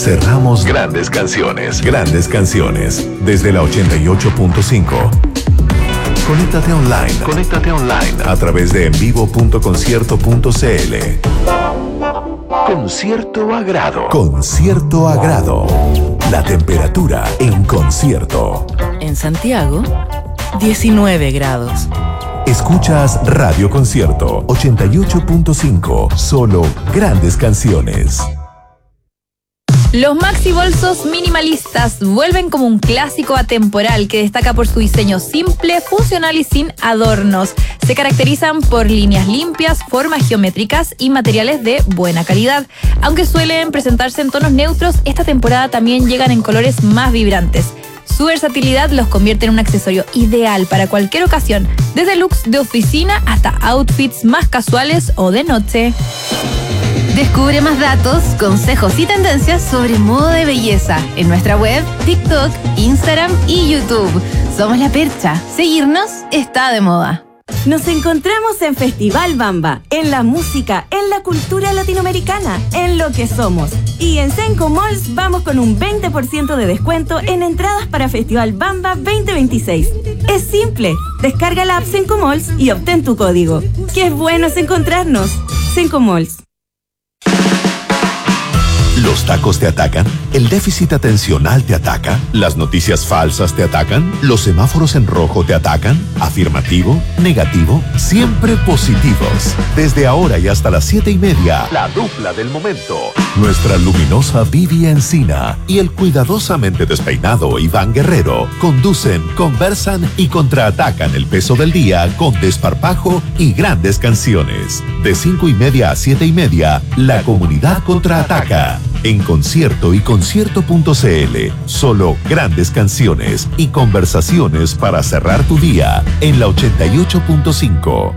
cerramos Grandes Canciones. Grandes Canciones. Desde la 88.5. Conéctate online. Conéctate online. A través de envivo.concierto.cl. Con cierto agrado. Con cierto agrado. La temperatura en concierto. En Santiago, 19 grados. Escuchas Radio Concierto 88.5. Solo grandes canciones. Los maxi bolsos minimalistas vuelven como un clásico atemporal que destaca por su diseño simple, funcional y sin adornos. Se caracterizan por líneas limpias, formas geométricas y materiales de buena calidad. Aunque suelen presentarse en tonos neutros, esta temporada también llegan en colores más vibrantes. Su versatilidad los convierte en un accesorio ideal para cualquier ocasión, desde looks de oficina hasta outfits más casuales o de noche. Descubre más datos, consejos y tendencias sobre moda de belleza en nuestra web, TikTok, Instagram y YouTube. Somos La Percha. Seguirnos está de moda. Nos encontramos en Festival Bamba, en la música, en la cultura latinoamericana, en lo que somos. Y en Senco Malls vamos con un 20% de descuento en entradas para Festival Bamba 2026. Es simple, descarga la app Senco Malls y obtén tu código. ¡Qué bueno es encontrarnos! Senco Malls. ¿Los tacos te atacan? ¿El déficit atencional te ataca? ¿Las noticias falsas te atacan? ¿Los semáforos en rojo te atacan? ¿Afirmativo? ¿Negativo? Siempre positivos. Desde ahora y hasta las 7:30, la dupla del momento. Nuestra luminosa Vivi Encina y el cuidadosamente despeinado Iván Guerrero conducen, conversan y contraatacan el peso del día con desparpajo y grandes canciones. De 5:30 a 7:30, la comunidad contraataca. En concierto y concierto.cl, solo grandes canciones y conversaciones para cerrar tu día en la 88.5.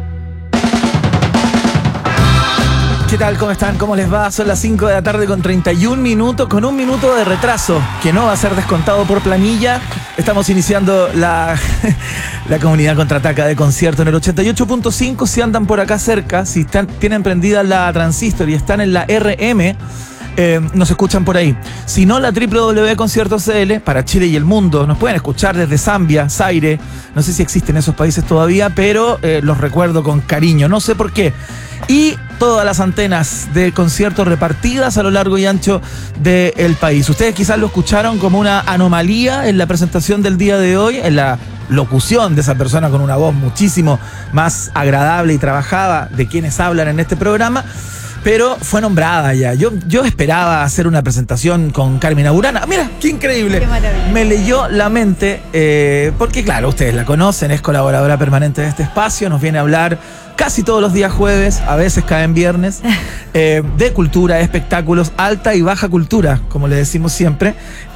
¿Qué tal? ¿Cómo están? ¿Cómo les va? Son las 5 de la tarde con 31 minutos, con un minuto de retraso que no va a ser descontado por planilla. Estamos iniciando la comunidad contraataca de concierto en el 88.5. Si andan por acá cerca, si tienen prendida la transistor y están en la RM, nos escuchan por ahí. Si no, la www.concierto.cl para Chile y el mundo. Nos pueden escuchar desde Zambia, Zaire. No sé si existen esos países todavía, pero los recuerdo con cariño. No sé por qué. Y todas las antenas de concierto repartidas a lo largo y ancho del país. Ustedes quizás lo escucharon como una anomalía en la presentación del día de hoy, en la locución de esa persona con una voz muchísimo más agradable y trabajada de quienes hablan en este programa. Pero fue nombrada ya. Yo esperaba hacer una presentación con Carmina Burana. Mira, qué increíble. Qué maravilla. Me leyó la mente, porque claro, ustedes la conocen, es colaboradora permanente de este espacio, nos viene a hablar casi todos los días jueves, a veces caen viernes, de cultura, de espectáculos, alta y baja cultura, como le decimos siempre,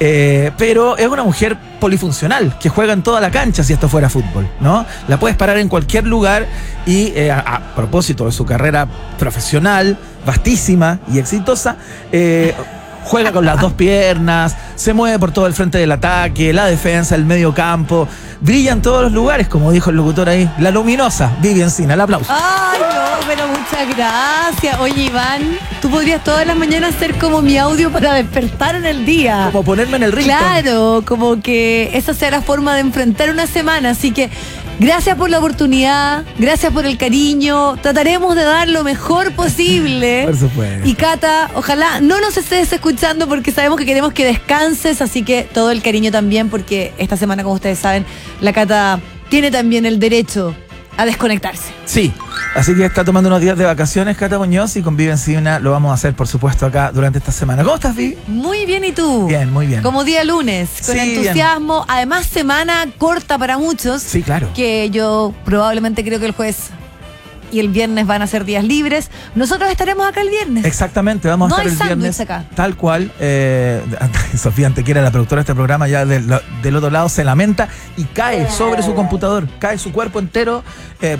pero es una mujer polifuncional, que juega en toda la cancha si esto fuera fútbol, ¿no? La puedes parar en cualquier lugar y a propósito de su carrera profesional, vastísima y exitosa, juega con las dos piernas, se mueve por todo el frente del ataque, la defensa, el medio campo, brilla en todos los lugares, como dijo el locutor ahí, la luminosa Vivi Encina. El aplauso. Ay, no, pero muchas gracias. Oye, Iván, tú podrías todas las mañanas ser como mi audio para despertar en el día. Como ponerme en el ritmo. Claro, como que esa sea la forma de enfrentar una semana, así que gracias por la oportunidad, gracias por el cariño. Trataremos de dar lo mejor posible. Por supuesto. Y Cata, ojalá no nos estés escuchando porque sabemos que queremos que descanses, así que todo el cariño también, porque esta semana, como ustedes saben, la Cata tiene también el derecho a desconectarse. Sí, así que está tomando unos días de vacaciones Cata Muñoz, y con Vivi Encina lo vamos a hacer, por supuesto, acá durante esta semana. ¿Cómo estás, Vivi? Muy bien, ¿y tú? Bien, muy bien. Como día lunes, con Sí, entusiasmo. Bien. Además, semana corta para muchos. Sí, claro. Que yo probablemente creo que el jueves y el viernes van a ser días libres. Nosotros estaremos acá el viernes. Exactamente, vamos a estar el viernes acá. Tal cual. Sofía Antequera, la productora de este programa, ya del otro lado se lamenta y cae sobre su computador, cae su cuerpo entero